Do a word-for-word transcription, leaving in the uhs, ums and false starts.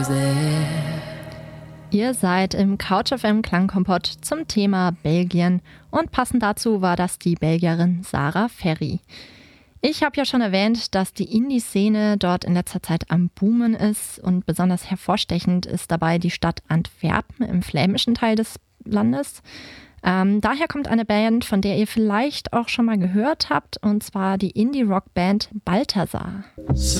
Ihr seid im Couch F M Klangkompott zum Thema Belgien und passend dazu war das die Belgierin Sarah Ferry. Ich habe ja schon erwähnt, dass die Indie-Szene dort in letzter Zeit am Boomen ist und besonders hervorstechend ist dabei die Stadt Antwerpen im flämischen Teil des Landes. Ähm, daher kommt eine Band, von der ihr vielleicht auch schon mal gehört habt, und zwar die Indie-Rock-Band Balthasar.